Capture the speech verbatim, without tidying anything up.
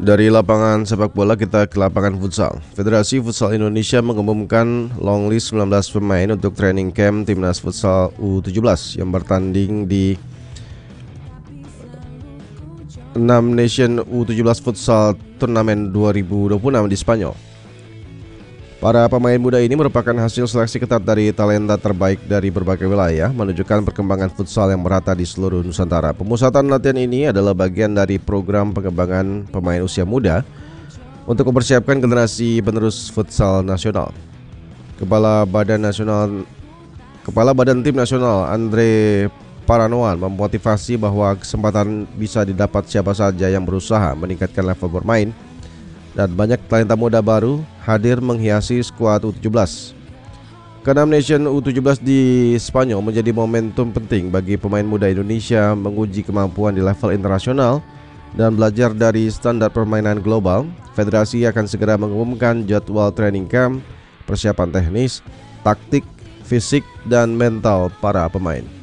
Dari lapangan sepak bola kita ke lapangan futsal. Federasi Futsal Indonesia mengumumkan long list sembilan belas pemain untuk training camp Timnas Futsal U tujuh belas yang bertanding di enam Nation U tujuh belas Futsal Turnamen dua ribu dua puluh enam di Spanyol. Para pemain muda ini merupakan hasil seleksi ketat dari talenta terbaik dari berbagai wilayah, menunjukkan perkembangan futsal yang merata di seluruh Nusantara. Pemusatan latihan ini adalah bagian dari program pengembangan pemain usia muda untuk mempersiapkan generasi penerus futsal nasional. Kepala Badan Nasional Kepala Badan Tim Nasional Andre Paranoan memotivasi bahwa kesempatan bisa didapat siapa saja yang berusaha meningkatkan level bermain, dan banyak talenta muda baru hadir menghiasi skuad U tujuh belas. Keenam Nation U tujuh belas di Spanyol menjadi momentum penting bagi pemain muda Indonesia menguji kemampuan di level internasional dan belajar dari standar permainan global. Federasi akan segera mengumumkan jadwal training camp, persiapan teknis, taktik, fisik, dan mental para pemain.